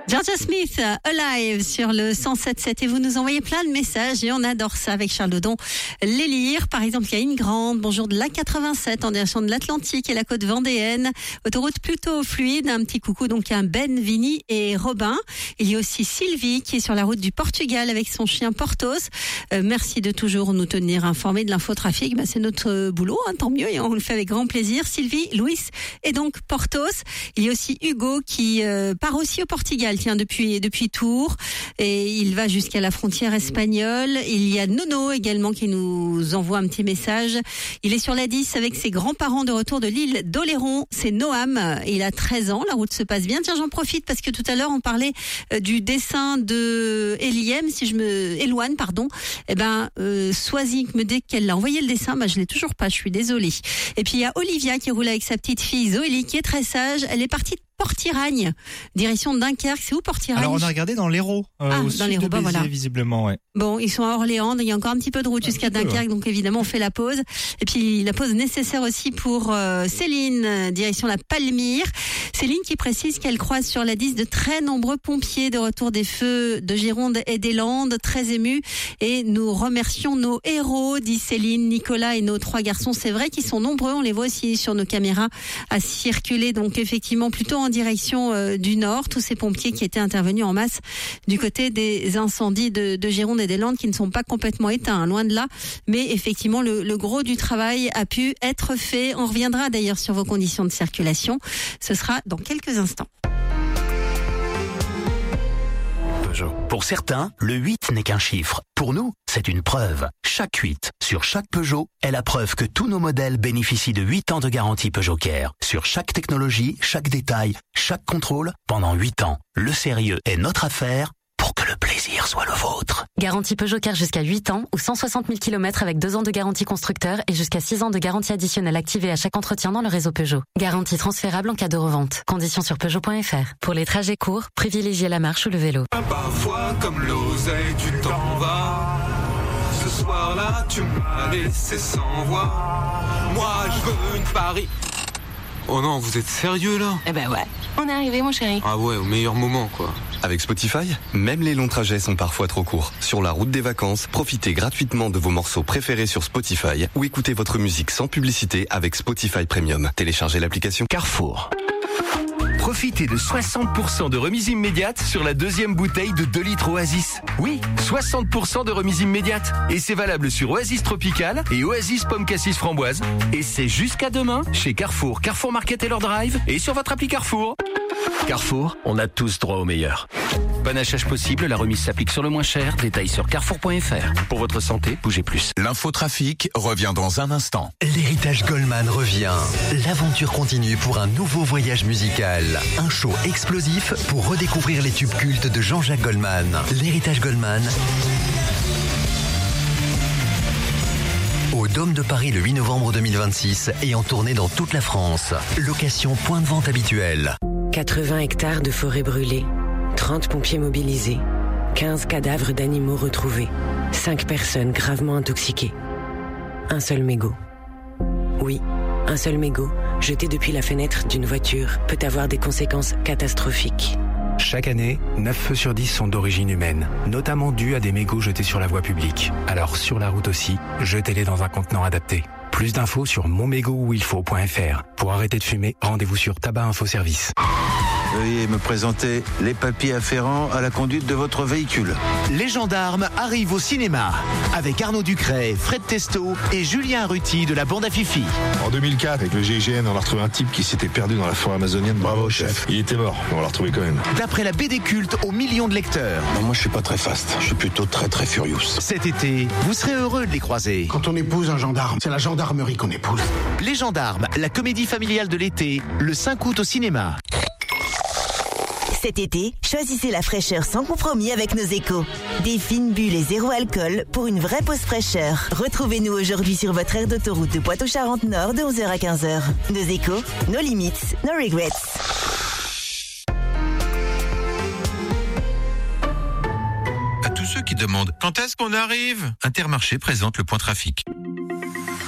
Georgia Smith, Alive sur le 107.7 et vous nous envoyez plein de messages et on adore ça avec Charles Dodon. Les lire, par exemple, il y a une grande bonjour de l'A87 en direction de l'Atlantique et la côte vendéenne. Autoroute plutôt fluide, un petit coucou donc à Ben, Vinny et Robin. Il y a aussi Sylvie qui est sur la route du Portugal avec son chien Portos. Merci de toujours nous tenir informés de l'infotrafic. C'est notre boulot, tant mieux et on le fait avec grand plaisir. Sylvie, Louis et donc Portos. Il y a aussi Hugo qui part aussi au Portugal. Tiens, depuis Tours et il va jusqu'à la frontière espagnole. Il y a Nono également qui nous envoie un petit message. Il est sur la 10 avec ses grands-parents de retour de l'île d'Oléron. C'est Noam. Il a 13 ans. La route se passe bien. Tiens, j'en profite parce que tout à l'heure on parlait du dessin de Eliem, si je me éloigne, pardon. Soisic me dit qu'elle l'a envoyé le dessin. Je l'ai toujours pas. Je suis désolée. Et puis il y a Olivia qui roule avec sa petite fille Zoélie qui est très sage. Elle est partie de Port-Iragne, direction de Dunkerque. C'est où Port-Iragne? Alors on a regardé dans l'Hérault, au sud de Béziers, voilà. Visiblement, ouais. Bon, ils sont à Orléans, il y a encore un petit peu de route jusqu'à Dunkerque, donc évidemment on fait la pause. Et puis la pause nécessaire aussi pour Céline, direction la Palmyre. Céline qui précise qu'elle croise sur la 10 de très nombreux pompiers de retour des feux de Gironde et des Landes, très émus. Et nous remercions nos héros, dit Céline, Nicolas et nos 3 garçons. C'est vrai qu'ils sont nombreux, on les voit aussi sur nos caméras à circuler, donc effectivement plutôt en direction du nord, tous ces pompiers qui étaient intervenus en masse du côté des incendies de Gironde et des Landes qui ne sont pas complètement éteints, loin de là, mais effectivement le gros du travail a pu être fait. On reviendra d'ailleurs sur vos conditions de circulation, ce sera dans quelques instants. Pour certains, le 8 n'est qu'un chiffre. Pour nous, c'est une preuve. Chaque 8 sur chaque Peugeot est la preuve que tous nos modèles bénéficient de 8 ans de garantie Peugeot Care. Sur chaque technologie, chaque détail, chaque contrôle, pendant 8 ans. Le sérieux est notre affaire pour que le plaisir soit le vôtre. Garantie Peugeot Care jusqu'à 8 ans ou 160 000 km avec 2 ans de garantie constructeur et jusqu'à 6 ans de garantie additionnelle activée à chaque entretien dans le réseau Peugeot. Garantie transférable en cas de revente. Conditions sur Peugeot.fr. Pour les trajets courts, privilégiez la marche ou le vélo. Parfois comme l'oseille, tu t'en vas. Ce soir-là, tu m'as laissé sans voix. Moi, je veux une Paris. Oh non, vous êtes sérieux là? Eh ben ouais, on est arrivé mon chéri. Ah ouais, au meilleur moment quoi. Avec Spotify, même les longs trajets sont parfois trop courts. Sur la route des vacances, profitez gratuitement de vos morceaux préférés sur Spotify ou écoutez votre musique sans publicité avec Spotify Premium. Téléchargez l'application Carrefour. Profitez de 60% de remise immédiate sur la deuxième bouteille de 2 litres Oasis. Oui, 60% de remise immédiate. Et c'est valable sur Oasis Tropical et Oasis Pomme Cassis Framboise. Et c'est jusqu'à demain chez Carrefour, Carrefour Market et leur Drive et sur votre appli Carrefour. Carrefour, on a tous droit au meilleur. Panachage possible, la remise s'applique sur le moins cher. Détails sur carrefour.fr. Pour votre santé, bougez plus. L'infotrafic revient dans un instant. L'héritage Goldman revient. L'aventure continue pour un nouveau voyage musical. Un show explosif pour redécouvrir les tubes cultes de Jean-Jacques Goldman. L'héritage Goldman au Dôme de Paris le 8 novembre 2026 et en tournée dans toute la France. Location point de vente habituel. 80 hectares de forêt brûlée, 30 pompiers mobilisés, 15 cadavres d'animaux retrouvés, 5 personnes gravement intoxiquées. Un seul mégot. Oui, un seul mégot, jeté depuis la fenêtre d'une voiture, peut avoir des conséquences catastrophiques. Chaque année, 9 feux sur 10 sont d'origine humaine, notamment dus à des mégots jetés sur la voie publique. Alors sur la route aussi, jetez-les dans un contenant adapté. Plus d'infos sur monmégotuilfaut.fr. Pour arrêter de fumer, rendez-vous sur Tabac Info Service. Veuillez me présenter les papiers afférents à la conduite de votre véhicule. Les gendarmes arrivent au cinéma avec Arnaud Ducret, Fred Testo et Julien Ruti de la bande à Fifi. En 2004, avec le GIGN, on a retrouvé un type qui s'était perdu dans la forêt amazonienne. Bravo, chef. Il était mort, mais on l'a retrouvé quand même. D'après la BD culte aux millions de lecteurs. Non, moi, je suis pas très fast. Je suis plutôt très très furious. Cet été, vous serez heureux de les croiser. Quand on épouse un gendarme, c'est la gendarmerie qu'on épouse. Les gendarmes, la comédie familiale de l'été, le 5 août au cinéma. Cet été, choisissez la fraîcheur sans compromis avec nos échos. Des fines bulles et zéro alcool pour une vraie pause fraîcheur. Retrouvez-nous aujourd'hui sur votre aire d'autoroute de Poitou-Charentes-Nord de 11h à 15h. Nos échos, nos limites, no regrets. À tous ceux qui demandent quand est-ce qu'on arrive, Intermarché présente le point trafic.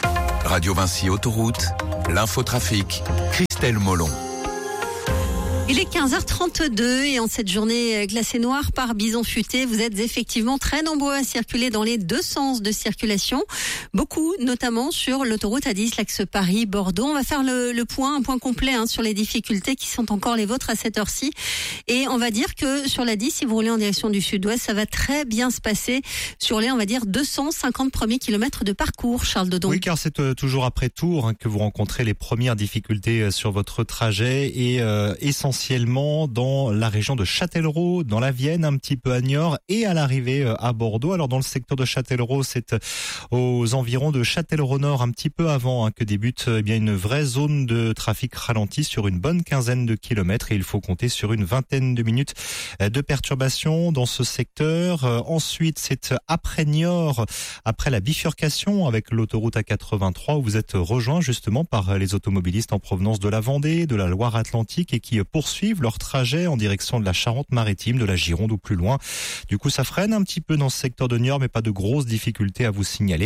Radio Vinci Autoroute, l'infotrafic, Christelle Molon. Il est 15h32 et en cette journée glacée noire par bison futé, vous êtes effectivement très nombreux à circuler dans les deux sens de circulation. Beaucoup, notamment sur l'autoroute A10, l'axe Paris-Bordeaux. On va faire un point complet sur les difficultés qui sont encore les vôtres à cette heure-ci. Et on va dire que sur la 10, si vous roulez en direction du sud-ouest, ça va très bien se passer sur les, on va dire, 250 premiers kilomètres de parcours, Charles Dodon. Oui, car c'est toujours après Tours que vous rencontrez les premières difficultés sur votre trajet et essentiellement dans la région de Châtellerault, dans la Vienne, un petit peu à Niort et à l'arrivée à Bordeaux. Alors dans le secteur de Châtellerault, c'est aux environs de Châtellerault-Nord, un petit peu avant que débute une vraie zone de trafic ralenti sur une bonne quinzaine de kilomètres et il faut compter sur une vingtaine de minutes de perturbation dans ce secteur. Ensuite, c'est après Niort, après la bifurcation avec l'autoroute A83 où vous êtes rejoint justement par les automobilistes en provenance de la Vendée, de la Loire-Atlantique et qui poursuivent leur trajet en direction de la Charente-Maritime, de la Gironde ou plus loin. Du coup, ça freine un petit peu dans ce secteur de Niort, mais pas de grosses difficultés à vous signaler.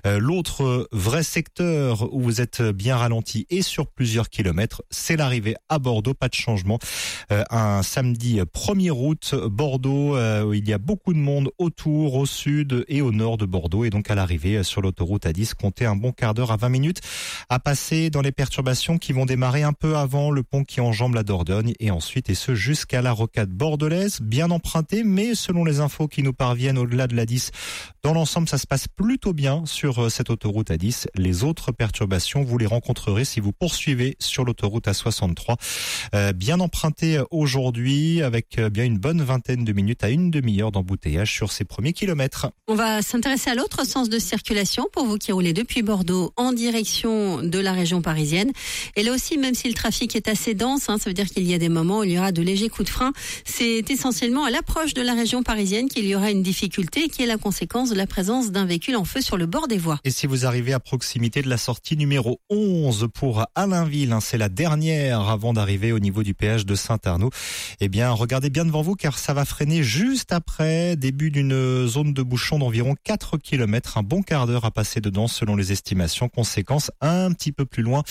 L'autre vrai secteur où vous êtes bien ralenti et sur plusieurs kilomètres, c'est l'arrivée à Bordeaux, pas de changement. Un samedi 1er août, Bordeaux, où il y a beaucoup de monde autour, au sud et au nord de Bordeaux. Et donc à l'arrivée sur l'autoroute A10, comptez un bon quart d'heure à 20 minutes à passer dans les perturbations qui vont démarrer un peu avant le pont qui enjambe la Dordogne et ensuite, et ce jusqu'à la rocade bordelaise, bien emprunté, mais selon les infos qui nous parviennent au-delà de la 10, dans l'ensemble, ça se passe plutôt bien sur cette autoroute A10. Les autres perturbations, vous les rencontrerez si vous poursuivez sur l'autoroute A63. Bien emprunté aujourd'hui, avec bien une bonne vingtaine de minutes à une demi-heure d'embouteillage sur ces premiers kilomètres. On va s'intéresser à l'autre sens de circulation pour vous qui roulez depuis Bordeaux en direction de la région parisienne. Et là aussi, même si le trafic est assez dense, ça veut dire qu'il y a des moments où il y aura de légers coups de frein. C'est essentiellement à l'approche de la région parisienne qu'il y aura une difficulté qui est la conséquence de la présence d'un véhicule en feu sur le bord des voies. Et si vous arrivez à proximité de la sortie numéro 11 pour Allainville, c'est la dernière avant d'arriver au niveau du péage de Saint-Arnaud, eh bien regardez bien devant vous car ça va freiner juste après, début d'une zone de bouchon d'environ 4 km, un bon quart d'heure à passer dedans selon les estimations. Conséquence, un petit peu plus loin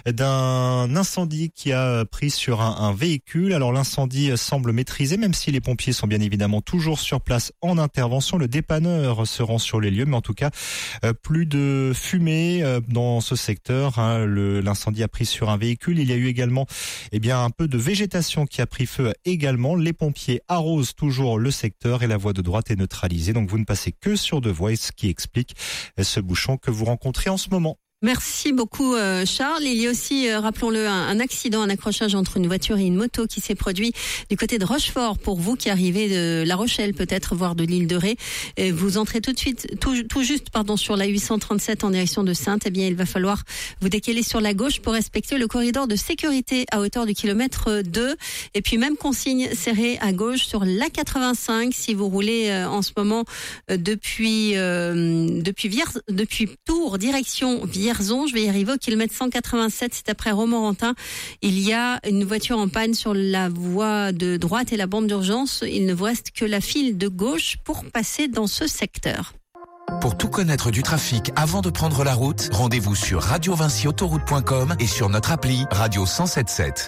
d'un incendie qui a pris sur un véhicule. Alors l'incendie semble maîtrisé, même si les pompiers sont bien évidemment toujours sur place en intervention. Le dépanneur se rend sur les lieux, mais en tout cas, plus de fumée dans ce secteur. L'incendie a pris sur un véhicule. Il y a eu également un peu de végétation qui a pris feu également. Les pompiers arrosent toujours le secteur et la voie de droite est neutralisée. Donc vous ne passez que sur deux voies, ce qui explique ce bouchon que vous rencontrez en ce moment. Merci beaucoup Charles. Il y a aussi, rappelons-le, un accident, un accrochage entre une voiture et une moto qui s'est produit du côté de Rochefort. Pour vous qui arrivez de La Rochelle peut-être, voire de l'île de Ré, et vous entrez tout juste sur la 837 en direction de Saintes, il va falloir vous décaler sur la gauche pour respecter le corridor de sécurité à hauteur du kilomètre 2. Et puis même consigne serrée à gauche sur l'A85 si vous roulez en ce moment depuis Tours, direction Vierzon. Je vais y arriver au kilomètre 187, c'est après Romorantin. Il y a une voiture en panne sur la voie de droite et la bande d'urgence. Il ne vous reste que la file de gauche pour passer dans ce secteur. Pour tout connaître du trafic avant de prendre la route, rendez-vous sur radiovinciautoroute.com et sur notre appli Radio 107.7.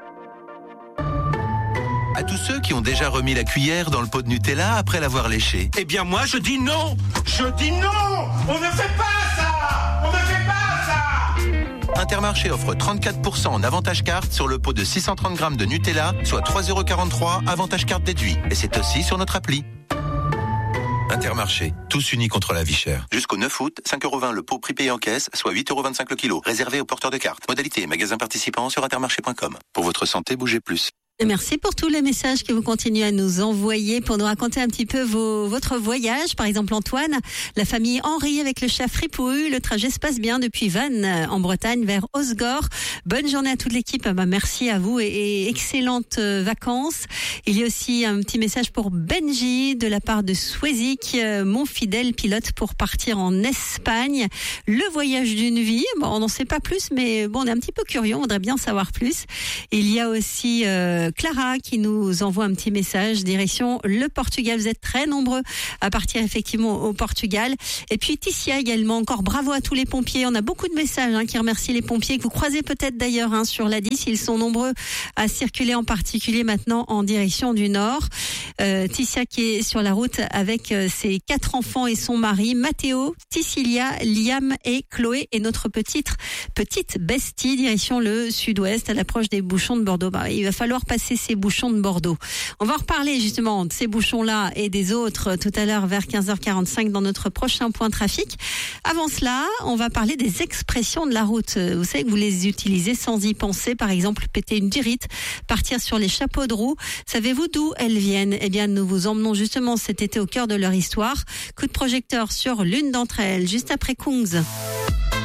À tous ceux qui ont déjà remis la cuillère dans le pot de Nutella après l'avoir léché. Eh bien moi je dis non. Je dis non. On ne fait pas ça. On ne fait pas ça. Intermarché offre 34% en avantage carte sur le pot de 630 grammes de Nutella, soit 3,43 € avantage carte déduit. Et c'est aussi sur notre appli. Intermarché, tous unis contre la vie chère. Jusqu'au 9 août, 5,20 € le pot prix payé en caisse, soit 8,25 € le kilo. Réservé aux porteurs de cartes. Modalité et magasins participants sur intermarché.com. Pour votre santé, bougez plus. Merci pour tous les messages que vous continuez à nous envoyer pour nous raconter un petit peu votre voyage. Par exemple, Antoine, la famille Henri avec le chat Fripouille. Le trajet se passe bien depuis Vannes en Bretagne vers Osgore. Bonne journée à toute l'équipe. Merci à vous et excellentes vacances. Il y a aussi un petit message pour Benji de la part de Swezik, mon fidèle pilote pour partir en Espagne. Le voyage d'une vie. On n'en sait pas plus, mais on est un petit peu curieux. On voudrait bien savoir plus. Il y a aussi Clara qui nous envoie un petit message direction le Portugal. Vous êtes très nombreux à partir effectivement au Portugal. Et puis Tissia également, encore bravo à tous les pompiers. On a beaucoup de messages qui remercient les pompiers que vous croisez peut-être d'ailleurs sur la 10. Ils sont nombreux à circuler, en particulier maintenant en direction du nord. Tissia qui est sur la route avec ses 4 enfants et son mari, Mathéo, Tissilia, Liam et Chloé, et notre petite bestie direction le sud-ouest à l'approche des bouchons de Bordeaux. Il va falloir passer ces bouchons de Bordeaux. On va en reparler justement de ces bouchons-là et des autres tout à l'heure vers 15h45 dans notre prochain point trafic. Avant cela, on va parler des expressions de la route. Vous savez que vous les utilisez sans y penser. Par exemple, péter une durite, partir sur les chapeaux de roue. Savez-vous d'où elles viennent? Eh bien, nous vous emmenons justement cet été au cœur de leur histoire. Coup de projecteur sur l'une d'entre elles, juste après Kungs.